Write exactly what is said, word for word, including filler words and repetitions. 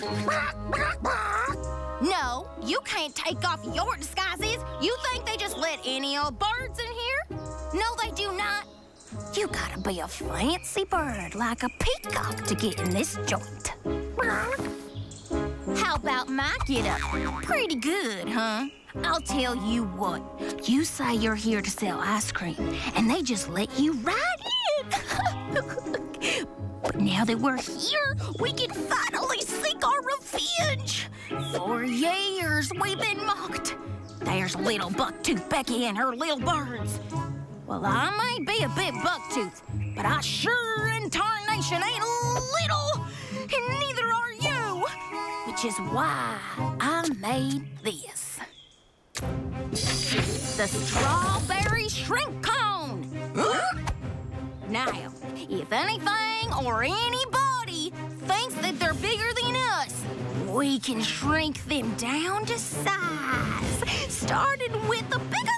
No, you can't take off your disguises. You think they just let any old birds in here? No, they do not. You gotta be a fancy bird like a peacock to get in this joint. How about my get-up? Pretty good, huh? I'll tell you what. You say you're here to sell ice cream, and they just let you right in. But now that we're here, we can finally seek our revenge. For years, we've been mocked. There's little Bucktooth Becky and her little birds. Well, I may be a bit bucktooth, but I sure in tarnation ain't little, and neither are you. Which is why I made this. The Strawberry Shrimp Cone. Now, if anything or anybody thinks that they're bigger than us, we can shrink them down to size, starting with the bigger